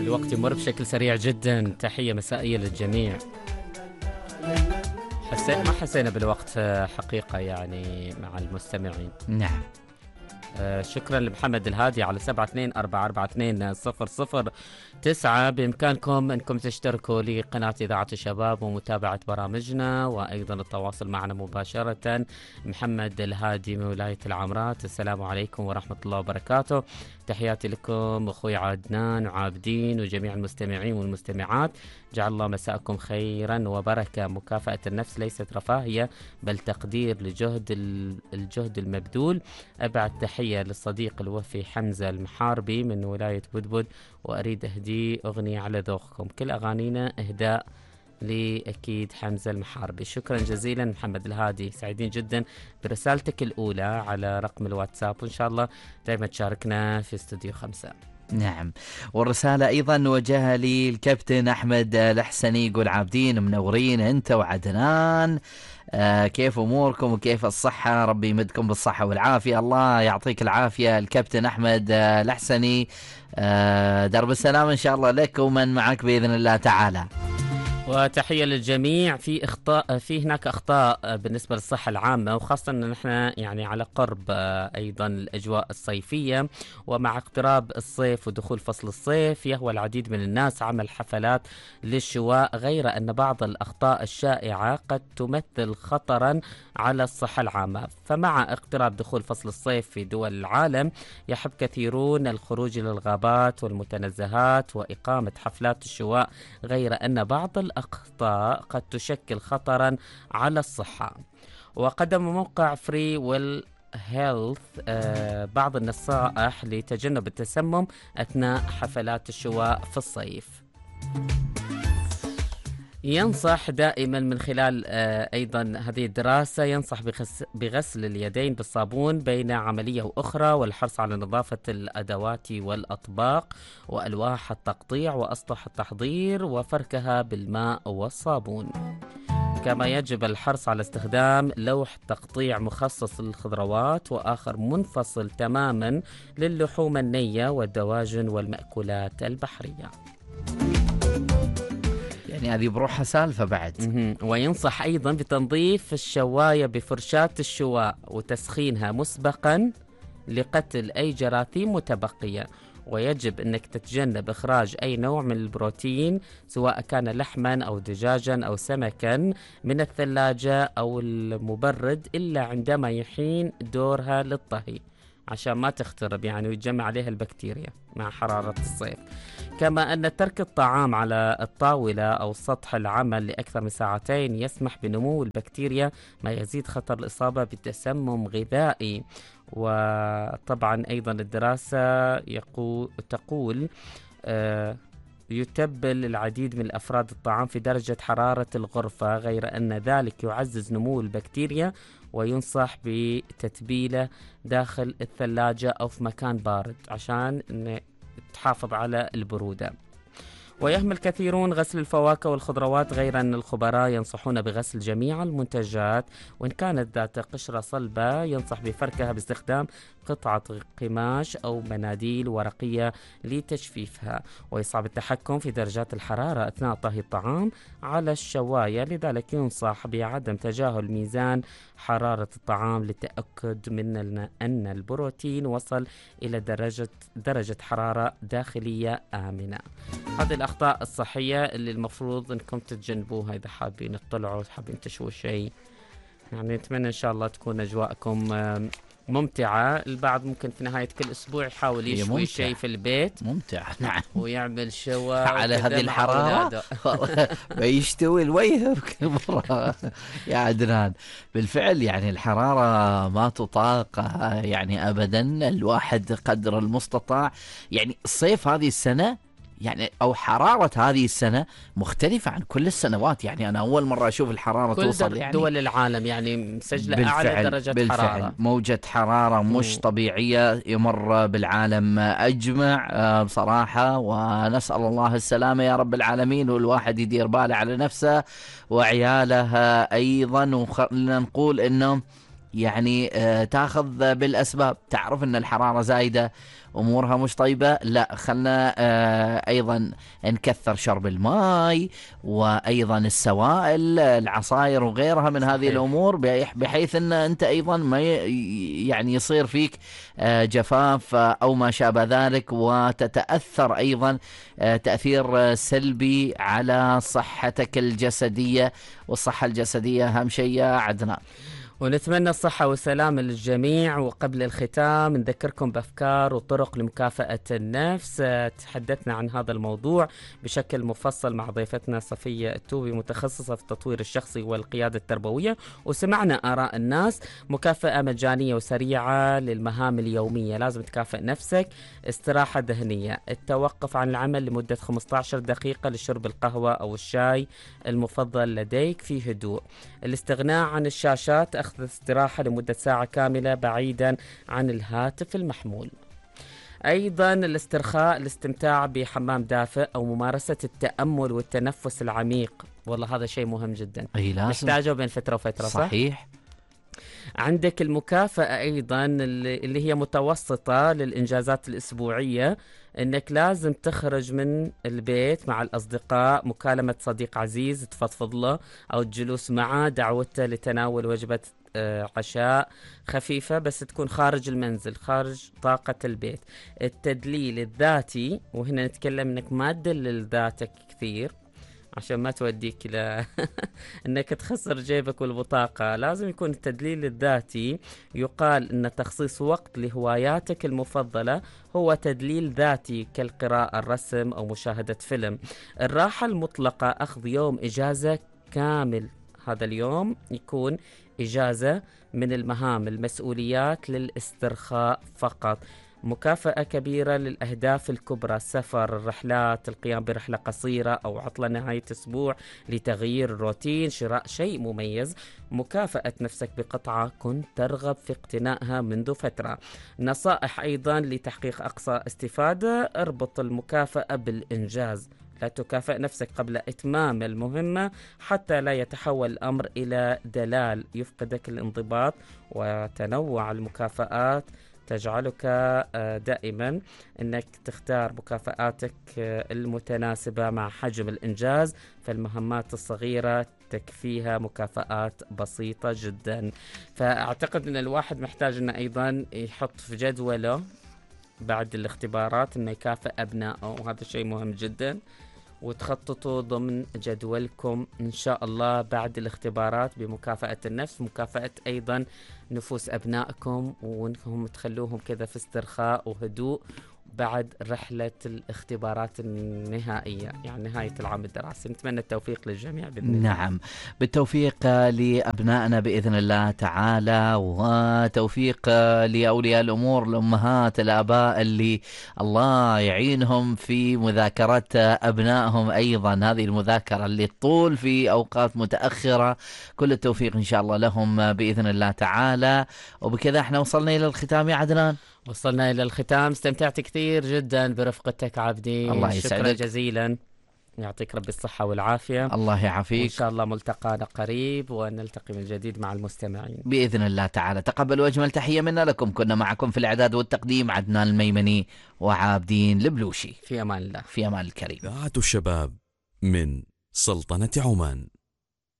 الوقت يمر بشكل سريع جدا. تحية مسائية للجميع. ما حسينا بالوقت حقيقة يعني مع المستمعين. نعم. شكرا لمحمد الهادي على 72442009. بإمكانكم أنكم تشتركوا لقناة إذاعة الشباب ومتابعة برامجنا وأيضا التواصل معنا مباشرة. محمد الهادي من ولاية العمرات، السلام عليكم ورحمة الله وبركاته. تحياتي لكم أخوي عدنان وعابدين وجميع المستمعين والمستمعات. جعل الله مساءكم خيرا وبركة. مكافأة النفس ليست رفاهية بل تقدير الجهد المبذول. أبعد تحية للصديق الوفي حمزة المحاربي من ولاية بدبد، وأريد أهدي أغنية على ذوقكم. كل أغانينا إهداء لأكيد حمزة المحاربي. شكرا جزيلا محمد الهادي، سعيدين جدا برسالتك الأولى على رقم الواتساب، وإن شاء الله دائما تشاركنا في استوديو 5. نعم. والرسالة أيضا وجهها لي الكابتن أحمد الحسني، يقول عابدين منورين أنت وعدنان، كيف أموركم وكيف الصحة؟ ربي يمدكم بالصحة والعافية. الله يعطيك العافية الكابتن أحمد الحسني. درب السلام إن شاء الله لك ومن معك بإذن الله تعالى. وتحية للجميع. في هناك أخطاء بالنسبة للصحة العامة، وخاصة أن نحن يعني على قرب أيضا الأجواء الصيفية، ومع اقتراب الصيف ودخول فصل الصيف يهوى العديد من الناس عمل حفلات للشواء، غير أن بعض الأخطاء الشائعة قد تمثل خطرا على الصحة العامة. فمع اقتراب دخول فصل الصيف في دول العالم يحب كثيرون الخروج إلى الغابات والمتنزهات وإقامة حفلات الشواء، غير أن بعض الأخطاء قد تشكل خطرا على الصحة. وقدم موقع فري ويل هيلث بعض النصائح لتجنب التسمم أثناء حفلات الشواء في الصيف. ينصح دائما من خلال أيضا هذه الدراسة، ينصح بغسل اليدين بالصابون بين عملية وأخرى، والحرص على نظافة الأدوات والأطباق وألواح التقطيع وأسطح التحضير وفركها بالماء والصابون. كما يجب الحرص على استخدام لوح تقطيع مخصص للخضروات وآخر منفصل تماما للحوم النية والدواجن والمأكولات البحرية. يعني هذه بروحها سالفة بعد. وينصح أيضا بتنظيف الشواية بفرشاة الشواء وتسخينها مسبقا لقتل أي جراثيم متبقية. ويجب أنك تتجنب إخراج أي نوع من البروتين سواء كان لحما أو دجاجا أو سمكا من الثلاجة أو المبرد إلا عندما يحين دورها للطهي، عشان ما تخترب يعني ويتجمع عليها البكتيريا مع حرارة الصيف. كما أن ترك الطعام على الطاولة أو سطح العمل لأكثر من ساعتين يسمح بنمو البكتيريا، ما يزيد خطر الإصابة بتسمم غذائي. وطبعا أيضا الدراسة تقول يتبل العديد من الأفراد الطعام في درجة حرارة الغرفة، غير أن ذلك يعزز نمو البكتيريا، وينصح بتتبيله داخل الثلاجة أو في مكان بارد عشان تحافظ على البرودة. ويهمل كثيرون غسل الفواكه والخضروات، غير أن الخبراء ينصحون بغسل جميع المنتجات، وإن كانت ذات قشرة صلبة ينصح بفركها باستخدام قطعة قماش أو مناديل ورقية لتجفيفها. ويصعب التحكم في درجات الحرارة أثناء طهي الطعام على الشواية، لذلك ينصح بعدم تجاهل ميزان حرارة الطعام للتأكد من أن البروتين وصل إلى درجة حرارة داخلية آمنة. هذه الأخطاء الصحية اللي المفروض أنكم تتجنبوها إذا حابين تطلعوا حابين تشووا شيء. يعني نتمنى إن شاء الله تكون أجواءكم ممتعة. البعض ممكن في نهاية كل أسبوع يحاول يشوي شيء في البيت ممتع. نعم. ويعمل شوى على هذه الحرارة بيشتوي الوجه بكل مرة يا عدنان. بالفعل يعني الحرارة ما تطاق يعني أبدا، الواحد قدر المستطاع. يعني الصيف هذه السنة يعني أو حرارة هذه السنة مختلفة عن كل السنوات. يعني أنا أول مرة أشوف الحرارة توصل يعني دول العالم يعني مسجلة أعلى درجة حرارة. موجة حرارة مش طبيعية يمر بالعالم أجمع بصراحة، ونسأل الله السلامة يا رب العالمين، والواحد يدير باله على نفسه وعياله أيضا. وخلنا نقول إنه يعني تاخذ بالأسباب، تعرف أن الحرارة زايدة أمورها مش طيبة، لا خلنا أيضا نكثر شرب الماء وأيضا السوائل العصائر وغيرها من هذه الأمور، بحيث أن أنت أيضا ما يعني يصير فيك جفاف أو ما شابه ذلك، وتتأثر أيضا تأثير سلبي على صحتك الجسدية، والصحة الجسدية أهم شيء يا عدنان. ونتمنى الصحة والسلامة للجميع. وقبل الختام نذكركم بأفكار وطرق لمكافأة النفس. تحدثنا عن هذا الموضوع بشكل مفصل مع ضيفتنا صفية التوبي، متخصصة في التطوير الشخصي والقيادة التربوية، وسمعنا آراء الناس. مكافأة مجانية وسريعة للمهام اليومية، لازم تكافئ نفسك. استراحة ذهنية، التوقف عن العمل لمدة 15 دقيقة لشرب القهوة أو الشاي المفضل لديك في هدوء. الاستغناء عن الشاشات، أخذ استراحة لمدة ساعة كاملة بعيدا عن الهاتف المحمول. أيضا الاسترخاء، الاستمتاع بحمام دافئ أو ممارسة التأمل والتنفس العميق. والله هذا شيء مهم جدا، نحتاجه بين فترة وفترة. صحيح. عندك المكافأة أيضا اللي هي متوسطة للإنجازات الأسبوعية، إنك لازم تخرج من البيت مع الأصدقاء، مكالمة صديق عزيز تفضفض له، أو الجلوس معه، دعوته لتناول وجبة عشاء خفيفة بس تكون خارج المنزل، خارج طاقة البيت. التدليل الذاتي، وهنا نتكلم إنك ما تدلل ذاتك كثير عشان ما توديك إلى أنك تخسر جيبك والبطاقة. لازم يكون التدليل الذاتي، يقال أن تخصيص وقت لهواياتك المفضلة هو تدليل ذاتي، كالقراءة، الرسم أو مشاهدة فيلم. الراحة المطلقة، أخذ يوم إجازة كامل، هذا اليوم يكون إجازة من المهام المسؤوليات للاسترخاء فقط. مكافأة كبيرة للأهداف الكبرى، السفر، الرحلات، القيام برحلة قصيرة أو عطلة نهاية أسبوع لتغيير الروتين، شراء شيء مميز. مكافأة نفسك بقطعة كنت ترغب في اقتنائها منذ فترة. نصائح أيضا لتحقيق أقصى استفادة، اربط المكافأة بالإنجاز، لا تكافئ نفسك قبل إتمام المهمة حتى لا يتحول الأمر إلى دلال يفقدك الانضباط. وتنوع المكافآت تجعلك دائما أنك تختار مكافآتك المتناسبة مع حجم الإنجاز، فالمهمات الصغيرة تكفيها مكافآت بسيطة جدا. فأعتقد أن الواحد محتاج أنه أيضا يحط في جدوله بعد الاختبارات أنه يكافئ أبنائه، وهذا شيء مهم جدا. وتخططوا ضمن جدولكم إن شاء الله بعد الاختبارات بمكافأة النفس، مكافأة أيضا نفوس أبنائكم، وأنكم تخلوهم كذا في استرخاء وهدوء بعد رحلة الاختبارات النهائية، يعني نهاية العام الدراسي. نتمنى التوفيق للجميع بإذن الله. نعم، بالتوفيق لأبنائنا بإذن الله تعالى، وتوفيق لأولياء الأمور، الأمهات، الآباء اللي الله يعينهم في مذاكرة أبنائهم، أيضا هذه المذاكرة اللي تطول في أوقات متأخرة. كل التوفيق إن شاء الله لهم بإذن الله تعالى. وبكذا احنا وصلنا إلى الختام يا عدنان. وصلنا إلى الختام، استمتعت كثير جدا برفقتك عبدي. الله يسعدك. شكرا جزيلا، يعطيك رب الصحة والعافية. الله يعافيك. وإن شاء الله ملتقانا قريب، ونلتقي من جديد مع المستمعين بإذن الله تعالى. تقبلوا أجمل تحية منا لكم. كنا معكم في الإعداد والتقديم عدنان الميمني وعابدين البلوشي. في أمان الله. في أمان الكريم. إذاعة الشباب من سلطنة عمان.